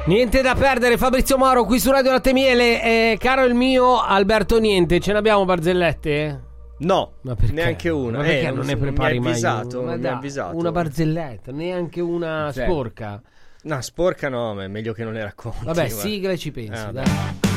Niente da perdere, Fabrizio Moro qui su Radio Latte Miele. Caro il mio Alberto Niente, ce ne abbiamo barzellette? No, Ma perché? neanche una. Ma perché non ne prepari mai non mi ha avvisato. una barzelletta, neanche una sporca. No, sporca no, ma è meglio che non le racconti. Vabbè, guarda. sigla e ci pensi, dai. Beh.